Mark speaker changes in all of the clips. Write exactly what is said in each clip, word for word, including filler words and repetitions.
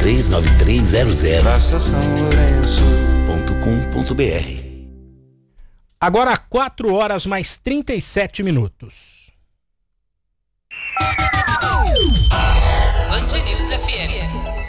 Speaker 1: três nove três zero zero ponto com ponto br.
Speaker 2: Agora quatro horas mais trinta e sete minutos.
Speaker 3: Band News F M.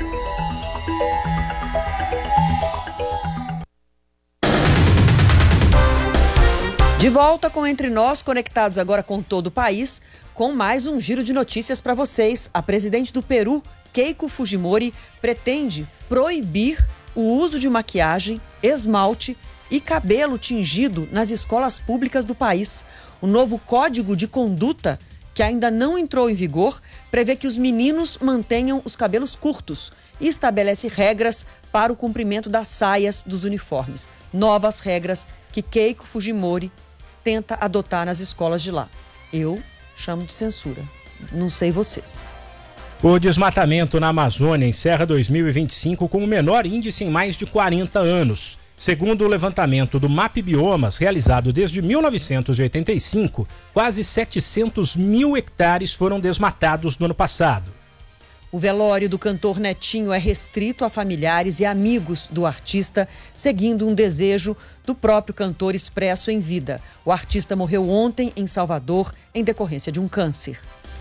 Speaker 4: De volta com Entre Nós, conectados agora com todo o país, com mais um giro de notícias para vocês. A presidente do Peru, Keiko Fujimori, pretende proibir o uso de maquiagem, esmalte e cabelo tingido nas escolas públicas do país. O novo Código de Conduta, que ainda não entrou em vigor, prevê que os meninos mantenham os cabelos curtos e estabelece regras para o cumprimento das saias dos uniformes. Novas regras que Keiko Fujimori tenta adotar nas escolas de lá. Eu chamo de censura. Não sei vocês.
Speaker 2: O desmatamento na Amazônia encerra dois mil e vinte e cinco com o menor índice em mais de quarenta anos. Segundo o levantamento do M A P Biomas, realizado desde mil novecentos e oitenta e cinco, quase setecentos mil hectares foram desmatados no ano passado.
Speaker 4: O velório do cantor Netinho é restrito a familiares e amigos do artista, seguindo um desejo do próprio cantor expresso em vida. O artista morreu ontem em Salvador, em decorrência de um câncer.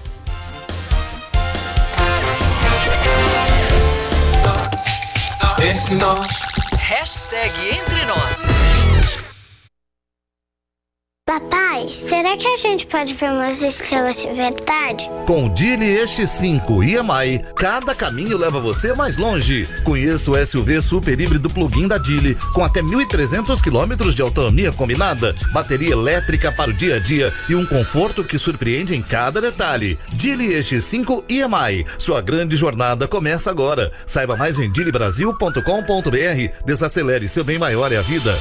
Speaker 3: Entre nós. Hashtag Entre Nós.
Speaker 5: Papai, será que a gente pode ver umas estrelas de verdade?
Speaker 6: Com o Dili E X cinco e M I, cada caminho leva você mais longe. Conheça o S U V super híbrido plug-in da Dili, com até mil e trezentos quilômetros de autonomia combinada, bateria elétrica para o dia a dia e um conforto que surpreende em cada detalhe. Dili E X cinco e M I, sua grande jornada começa agora. Saiba mais em dili brasil ponto com ponto br. Desacelere, seu bem maior é a vida.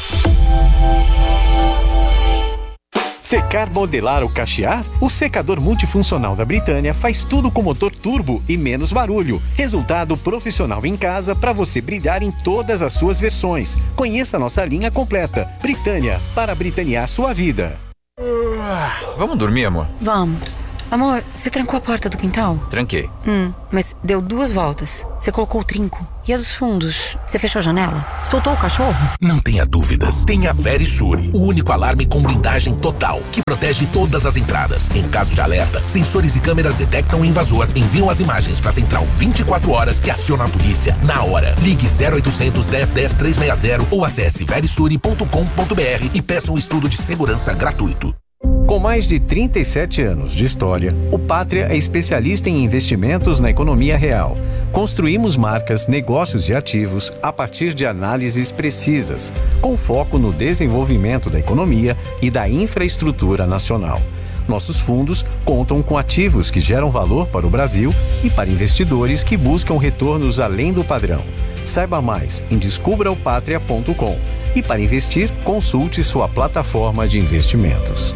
Speaker 7: Secar, modelar ou cachear? O secador multifuncional da Britânia faz tudo com motor turbo e menos barulho. Resultado profissional em casa para você brilhar em todas as suas versões. Conheça a nossa linha completa. Britânia, para britanear sua vida.
Speaker 8: Uh, vamos dormir, amor?
Speaker 9: Vamos. Amor, você trancou a porta do quintal?
Speaker 8: Tranquei.
Speaker 9: Hum, mas deu duas voltas. Você colocou o trinco. E a dos fundos? Você fechou a janela? Soltou o cachorro?
Speaker 1: Não tenha dúvidas. Tenha a Verisure, o único alarme com blindagem total, que protege todas as entradas. Em caso de alerta, sensores e câmeras detectam o invasor, enviam as imagens para a central vinte e quatro horas que aciona a polícia na hora. Ligue zero oitocentos, dez, dez, trezentos e sessenta ou acesse verisure ponto com ponto br e peça um estudo de segurança gratuito.
Speaker 7: Com mais de trinta e sete anos de história, o Pátria é especialista em investimentos na economia real. Construímos marcas, negócios e ativos a partir de análises precisas, com foco no desenvolvimento da economia e da infraestrutura nacional. Nossos fundos contam com ativos que geram valor para o Brasil e para investidores que buscam retornos além do padrão. Saiba mais em descubra o patria ponto com e para investir, consulte sua plataforma de investimentos.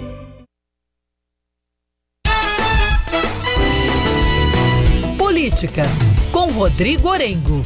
Speaker 3: Política, com Rodrigo Orengo.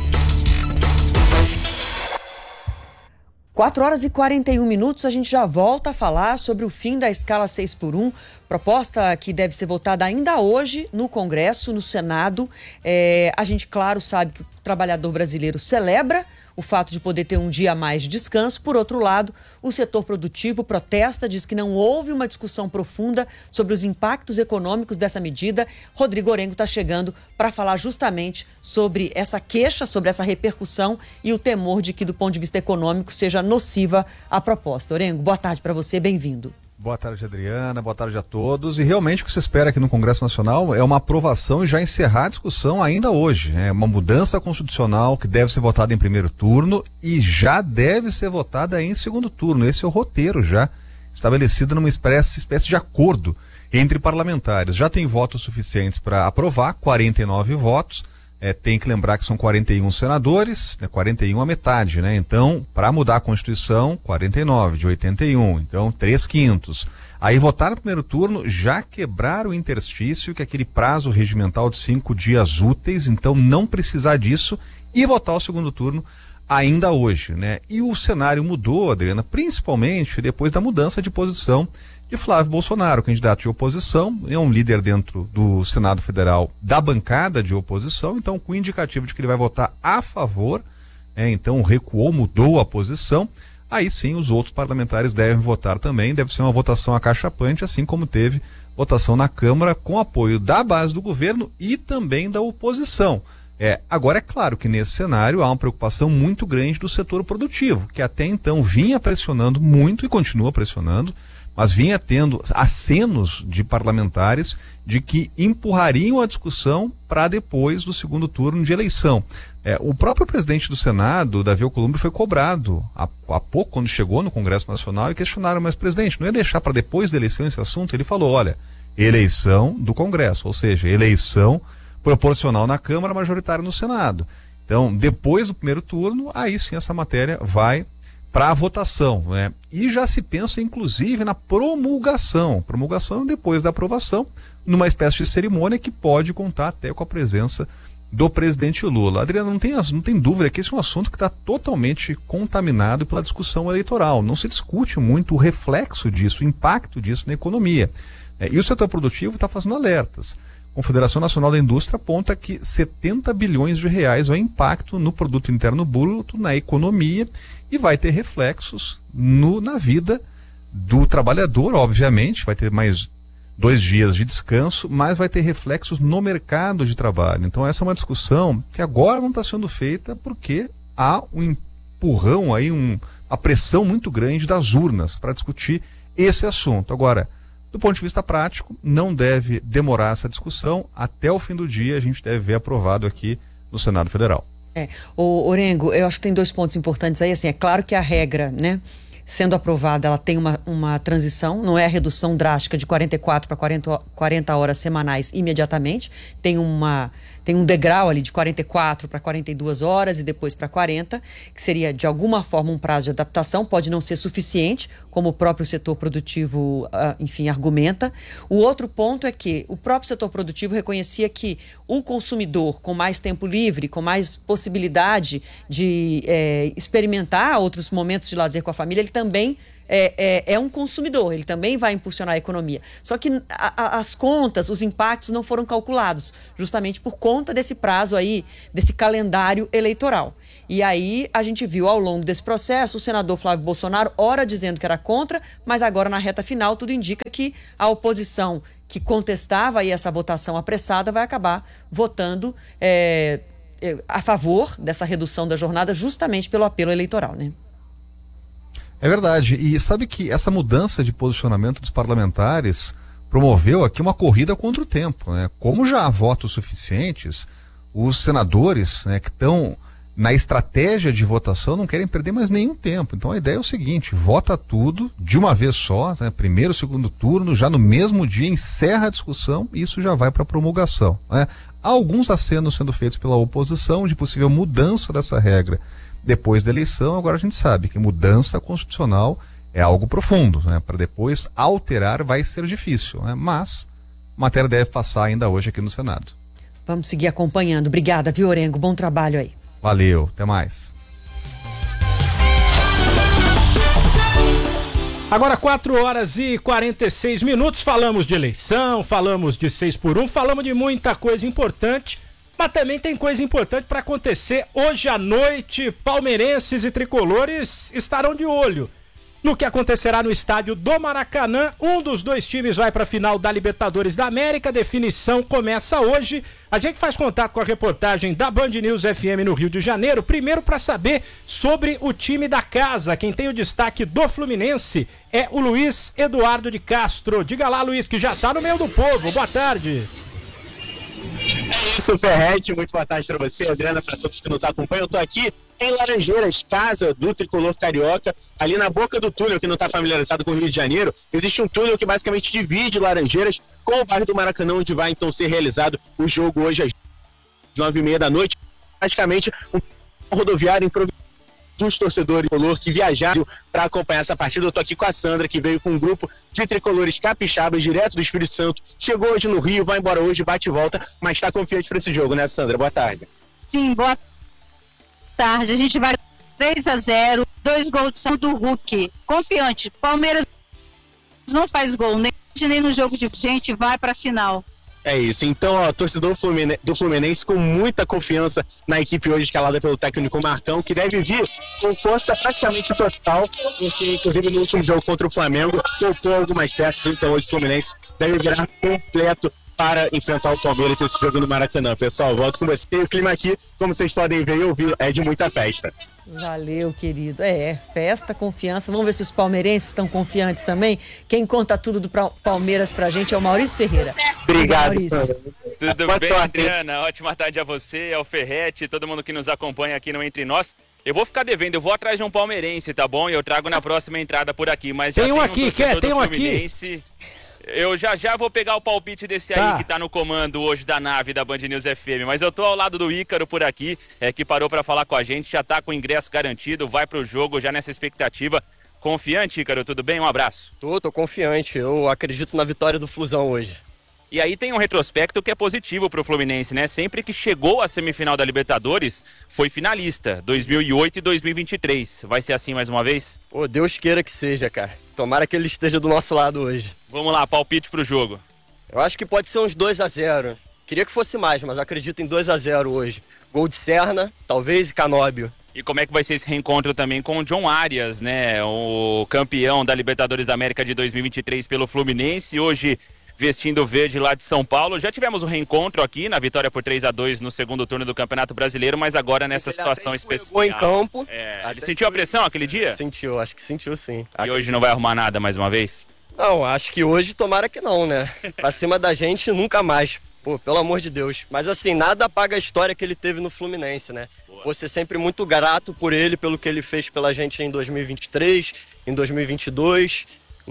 Speaker 4: quatro horas e quarenta e um minutos, a gente já volta a falar sobre o fim da escala seis por um, proposta que deve ser votada ainda hoje no Congresso, no Senado. É, a gente, claro, sabe que o trabalhador brasileiro celebra o fato de poder ter um dia a mais de descanso. Por outro lado, o setor produtivo protesta, diz que não houve uma discussão profunda sobre os impactos econômicos dessa medida. Rodrigo Orengo está chegando para falar justamente sobre essa queixa, sobre essa repercussão e o temor de que, do ponto de vista econômico, seja nociva a proposta. Orengo, boa tarde para você, bem-vindo.
Speaker 10: Boa tarde, Adriana, boa tarde a todos. E realmente o que se espera aqui no Congresso Nacional é uma aprovação e já encerrar a discussão ainda hoje. É uma mudança constitucional que deve ser votada em primeiro turno e já deve ser votada em segundo turno. Esse é o roteiro já estabelecido numa espécie, espécie de acordo entre parlamentares. Já tem votos suficientes para aprovar, quarenta e nove votos. É, tem que lembrar que são quarenta e um senadores, né, quarenta e um a metade, né? Então, para mudar a Constituição, quarenta e nove de oitenta e um, então três quintos. Aí votar no primeiro turno, já quebrar o interstício, que é aquele prazo regimental de cinco dias úteis, então não precisar disso, e votar o segundo turno ainda hoje, né? E o cenário mudou, Adriana, principalmente depois da mudança de posição de Flávio Bolsonaro, candidato de oposição, é um líder dentro do Senado Federal da bancada de oposição, então com o indicativo de que ele vai votar a favor, é, então recuou, mudou a posição, aí sim os outros parlamentares devem votar também, deve ser uma votação acachapante, assim como teve votação na Câmara com apoio da base do governo e também da oposição. É, agora é claro que nesse cenário há uma preocupação muito grande do setor produtivo, que até então vinha pressionando muito e continua pressionando, mas vinha tendo acenos de parlamentares de que empurrariam a discussão para depois do segundo turno de eleição. É, o próprio presidente do Senado, Davi Alcolumbre, foi cobrado há, há pouco, quando chegou no Congresso Nacional, e questionaram, mas presidente, não ia deixar para depois da eleição esse assunto? Ele falou, olha, eleição do Congresso, ou seja, eleição proporcional na Câmara, majoritária no Senado. Então, depois do primeiro turno, aí sim essa matéria vai para a votação, né? E já se pensa, inclusive, na promulgação. Promulgação depois da aprovação, numa espécie de cerimônia que pode contar até com a presença do presidente Lula. Adriana, não tem, não tem dúvida que esse é um assunto que está totalmente contaminado pela discussão eleitoral. Não se discute muito o reflexo disso, o impacto disso na economia. É, e o setor produtivo está fazendo alertas. A Confederação Nacional da Indústria aponta que setenta bilhões de reais é o impacto no produto interno bruto, na economia, e vai ter reflexos no, na vida do trabalhador, obviamente, vai ter mais dois dias de descanso, mas vai ter reflexos no mercado de trabalho. Então essa é uma discussão que agora não está sendo feita porque há um empurrão aí, um, uma pressão muito grande das urnas para discutir esse assunto. Agora, do ponto de vista prático, não deve demorar essa discussão. Até o fim do dia a gente deve ver aprovado aqui no Senado Federal.
Speaker 4: É, o Orengo, eu acho que tem dois pontos importantes aí, assim, é claro que a regra, né, sendo aprovada, ela tem uma, uma transição, não é a redução drástica de quarenta e quatro para quarenta horas semanais imediatamente, tem uma tem um degrau ali de quarenta e quatro para quarenta e duas horas e depois para quarenta, que seria de alguma forma um prazo de adaptação, pode não ser suficiente, como o próprio setor produtivo, uh, enfim, argumenta. O outro ponto é que o próprio setor produtivo reconhecia que o consumidor com mais tempo livre, com mais possibilidade de é, experimentar outros momentos de lazer com a família, ele também É, é, é um consumidor, ele também vai impulsionar a economia. Só que a, a, as contas, os impactos não foram calculados, justamente por conta desse prazo aí, desse calendário eleitoral. E aí a gente viu ao longo desse processo o senador Flávio Bolsonaro, ora dizendo que era contra, mas agora na reta final tudo indica que a oposição que contestava aí essa votação apressada vai acabar votando é, a favor dessa redução da jornada justamente pelo apelo eleitoral, né?
Speaker 10: É verdade, e sabe que essa mudança de posicionamento dos parlamentares promoveu aqui uma corrida contra o tempo, né? Como já há votos suficientes, os senadores, né, que estão na estratégia de votação não querem perder mais nenhum tempo. Então a ideia é o seguinte, vota tudo de uma vez só, né? Primeiro, segundo turno, já no mesmo dia encerra a discussão e isso já vai para a promulgação, né? Há alguns acenos sendo feitos pela oposição de possível mudança dessa regra depois da eleição. Agora a gente sabe que mudança constitucional é algo profundo, né? Para depois alterar vai ser difícil, né? Mas a matéria deve passar ainda hoje aqui no Senado.
Speaker 4: Vamos seguir acompanhando. Obrigada, viu, Orengo? Bom trabalho aí.
Speaker 10: Valeu, até mais.
Speaker 2: Agora quatro horas e quarenta e seis minutos, falamos de eleição, falamos de seis por um, falamos de muita coisa importante. Mas também tem coisa importante para acontecer hoje à noite. Palmeirenses e tricolores estarão de olho no que acontecerá no estádio do Maracanã. Um dos dois times vai para a final da Libertadores da América. A definição começa hoje. A gente faz contato com a reportagem da Band News F M no Rio de Janeiro. Primeiro para saber sobre o time da casa. Quem tem o destaque do Fluminense é o Luiz Eduardo de Castro. Diga lá, Luiz, que já está no meio do povo. Boa tarde.
Speaker 11: É isso, Ferretti, muito boa tarde para você, Adriana, para todos que nos acompanham. Eu tô aqui em Laranjeiras, casa do tricolor carioca, ali na boca do túnel. Que não está familiarizado com o Rio de Janeiro, existe um túnel que basicamente divide Laranjeiras com o bairro do Maracanã, onde vai então ser realizado o jogo hoje às nove e meia da noite. Praticamente um rodoviário improvisado dos torcedores tricolor que viajaram para acompanhar essa partida. Eu tô aqui com a Sandra, que veio com um grupo de tricolores capixabas direto do Espírito Santo, chegou hoje no Rio, vai embora hoje, bate e volta, mas está confiante para esse jogo, né, Sandra? Boa tarde.
Speaker 12: Sim, boa tarde. A gente vai três a zero, dois gols de São do Hulk. Confiante. Palmeiras não faz gol, nem, nem no jogo de gente, vai pra final.
Speaker 11: É isso, então, ó, torcedor Fluminense, do Fluminense com muita confiança na equipe hoje escalada pelo técnico Marcão, que deve vir com força praticamente total, porque inclusive no último jogo contra o Flamengo, poupou algumas peças, então hoje o Fluminense deve virar completo para enfrentar o Palmeiras esse jogo no Maracanã. Pessoal, volto com você. E o clima aqui, como vocês podem ver e ouvir, é de muita festa.
Speaker 4: Valeu, querido. É, festa, confiança. Vamos ver se os palmeirenses estão confiantes também. Quem conta tudo do Palmeiras pra gente é o Maurício Ferreira.
Speaker 11: Obrigado.
Speaker 4: Maurício.
Speaker 13: Tudo bem, Adriana? Ótima tarde a você, ao Ferretti, todo mundo que nos acompanha aqui no Entre Nós. Eu vou ficar devendo, eu vou atrás de um palmeirense, tá bom? E eu trago na próxima entrada por aqui. Mas já
Speaker 2: tem um,
Speaker 13: tem um
Speaker 2: aqui, quer? Tem um aqui.
Speaker 13: Eu já já vou pegar o palpite desse
Speaker 2: tá.
Speaker 13: aí que tá no comando hoje da nave da Band News F M, mas eu tô ao lado do Ícaro por aqui, é, que parou pra falar com a gente, já tá com o ingresso garantido, vai pro jogo já nessa expectativa. Confiante, Ícaro, tudo bem? Um abraço.
Speaker 14: Tô, tô confiante, eu acredito na vitória do Flusão hoje.
Speaker 13: E aí tem um retrospecto que é positivo pro Fluminense, né? Sempre que chegou à semifinal da Libertadores, foi finalista, dois mil e oito e dois mil e vinte e três. Vai ser assim mais uma vez?
Speaker 14: Pô, Deus queira que seja, cara. Tomara que ele esteja do nosso lado hoje.
Speaker 13: Vamos lá, palpite pro jogo.
Speaker 14: Eu acho que pode ser uns dois a zero. Queria que fosse mais, mas acredito em dois a zero hoje. Gol de Serna, talvez, e Canóbio.
Speaker 13: E como é que vai ser esse reencontro também com o John Arias, né? O campeão da Libertadores da América de dois mil e vinte e três pelo Fluminense, hoje vestindo verde lá de São Paulo. Já tivemos um reencontro aqui na vitória por três a dois no segundo turno do Campeonato Brasileiro, mas agora nessa situação especial.
Speaker 14: Em campo.
Speaker 13: É, ele sentiu a pressão aquele dia?
Speaker 14: Sentiu, acho que sentiu sim.
Speaker 13: E hoje não vai arrumar nada mais uma vez?
Speaker 14: Não, acho que hoje tomara que não, né? Pra cima da gente nunca mais. Pô, pelo amor de Deus. Mas assim, nada apaga a história que ele teve no Fluminense, né? Boa. Vou ser sempre muito grato por ele, pelo que ele fez pela gente em dois mil e vinte e três, em dois mil e vinte e dois,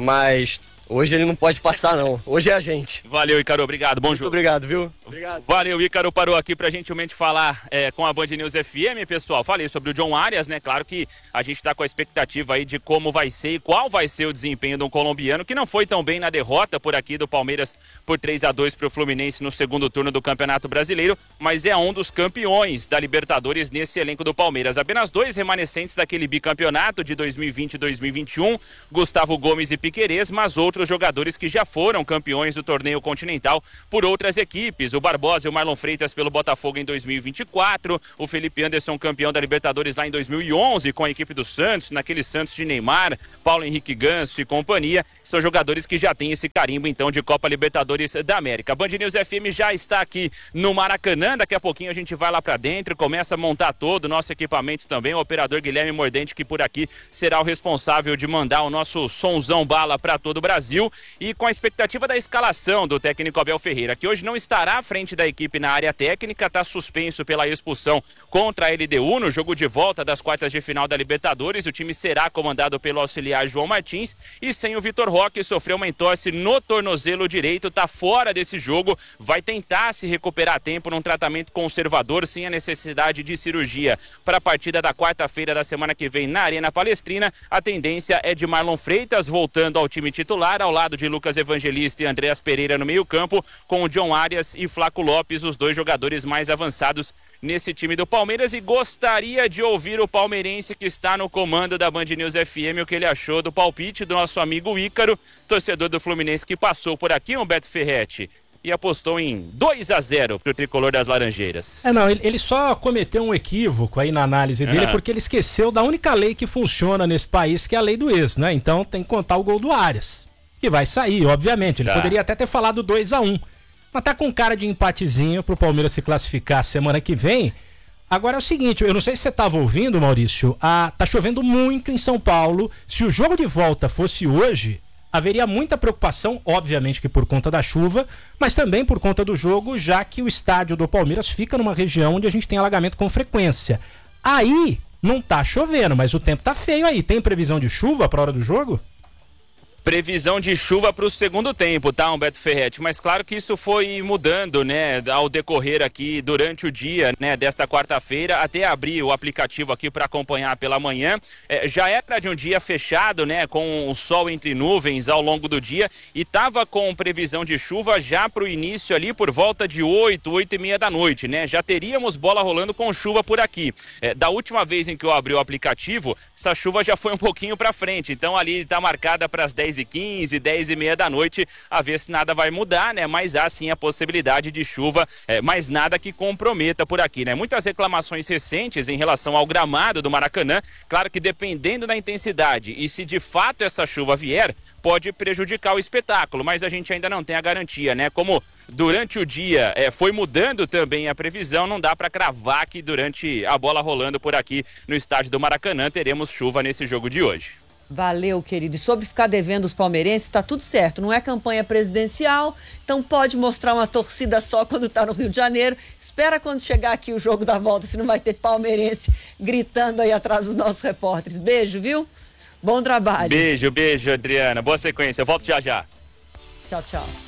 Speaker 14: mas hoje ele não pode passar, não. Hoje é a gente.
Speaker 13: Valeu, Ícaro. Obrigado. Bom
Speaker 14: Muito
Speaker 13: jogo.
Speaker 14: obrigado, viu? Obrigado.
Speaker 13: Valeu, Ícaro parou aqui pra gentilmente falar é, com a Band News F M, pessoal. Falei sobre o John Arias, né? Claro que a gente tá com a expectativa aí de como vai ser e qual vai ser o desempenho de um colombiano que não foi tão bem na derrota por aqui do Palmeiras por três a dois pro Fluminense no segundo turno do Campeonato Brasileiro, mas é um dos campeões da Libertadores nesse elenco do Palmeiras. Apenas dois remanescentes daquele bicampeonato de dois mil e vinte e dois mil e vinte e um, Gustavo Gomes e Piquerez, mas outros jogadores que já foram campeões do torneio continental por outras equipes. O Barbosa e o Marlon Freitas pelo Botafogo em dois mil e vinte e quatro, o Felipe Anderson campeão da Libertadores lá em dois mil e onze com a equipe do Santos, naquele Santos de Neymar, Paulo Henrique Ganso e companhia, são jogadores que já têm esse carimbo então de Copa Libertadores da América. Band News F M já está aqui no Maracanã, daqui a pouquinho a gente vai lá pra dentro, começa a montar todo o nosso equipamento também, o operador Guilherme Mordente, que por aqui será o responsável de mandar o nosso sonzão bala para todo o Brasil, e com a expectativa da escalação do técnico Abel Ferreira, que hoje não estará à frente da equipe na área técnica, está suspenso pela expulsão contra a L D U no jogo de volta das quartas de final da Libertadores. O time será comandado pelo auxiliar João Martins e sem o Vitor Roque, sofreu uma entorse no tornozelo direito, está fora desse jogo, vai tentar se recuperar a tempo num tratamento conservador, sem a necessidade de cirurgia. Para a partida da quarta-feira da semana que vem na Arena Palestrina, a tendência é de Marlon Freitas voltando ao time titular, ao lado de Lucas Evangelista e Andreas Pereira no meio-campo, com o John Arias e Flaco Lopes, os dois jogadores mais avançados nesse time do Palmeiras. E gostaria de ouvir o palmeirense que está no comando da Band News F M, o que ele achou do palpite do nosso amigo Ícaro, torcedor do Fluminense que passou por aqui, Humberto Ferretti, e apostou em dois a zero pro tricolor das Laranjeiras.
Speaker 2: É, não, ele, ele só cometeu um equívoco aí na análise dele, ah. porque ele esqueceu da única lei que funciona nesse país, que é a lei do ex, né? Então tem que contar o gol do Arias, que vai sair, obviamente. Ele tá. poderia até ter falado dois a um. Mas tá com cara de empatezinho pro Palmeiras se classificar semana que vem. Agora é o seguinte, eu não sei se você estava ouvindo, Maurício, ah, tá chovendo muito em São Paulo. Se o jogo de volta fosse hoje, haveria muita preocupação, obviamente que por conta da chuva, mas também por conta do jogo, já que o estádio do Palmeiras fica numa região onde a gente tem alagamento com frequência. Aí não tá chovendo, mas o tempo tá feio aí. Tem previsão de chuva pra hora do jogo?
Speaker 13: Previsão de chuva para o segundo tempo, tá, Humberto Ferretti? Mas claro que isso foi mudando, né, ao decorrer aqui durante o dia, né, desta quarta-feira, até abrir o aplicativo aqui para acompanhar pela manhã. É, já era de um dia fechado, né, com o sol entre nuvens ao longo do dia, e tava com previsão de chuva já para o início ali por volta de oito, oito e meia da noite, né? Já teríamos bola rolando com chuva por aqui. É, da última vez em que eu abri o aplicativo, essa chuva já foi um pouquinho para frente, então ali tá marcada para as dez dez e quinze, dez e meia da noite, a ver se nada vai mudar, né? Mas há sim a possibilidade de chuva, é, mas nada que comprometa por aqui, né? Muitas reclamações recentes em relação ao gramado do Maracanã, claro que dependendo da intensidade e se de fato essa chuva vier, pode prejudicar o espetáculo, mas a gente ainda não tem a garantia, né? Como durante o dia é, foi mudando também a previsão, não dá para cravar que durante a bola rolando por aqui no estádio do Maracanã teremos chuva nesse jogo de hoje.
Speaker 4: Valeu, querido. E sobre ficar devendo os palmeirenses, tá tudo certo. Não é campanha presidencial, então pode mostrar uma torcida só quando tá no Rio de Janeiro. Espera quando chegar aqui o jogo da volta, se não vai ter palmeirense gritando aí atrás dos nossos repórteres. Beijo, viu? Bom trabalho.
Speaker 13: Beijo, beijo, Adriana. Boa sequência. Eu volto já já.
Speaker 4: Tchau, tchau.